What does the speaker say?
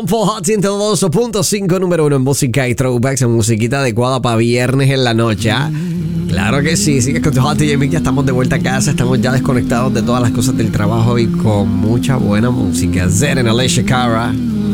Full Hot 102.5, número 1 en música y throwbacks, en musiquita adecuada para viernes en la noche, ¿ah? Claro que sí, sigues con tu Hot DJ Mix, ya estamos de vuelta a casa, estamos ya desconectados de todas las cosas del trabajo y con mucha buena música. Zen and Alicia Cara,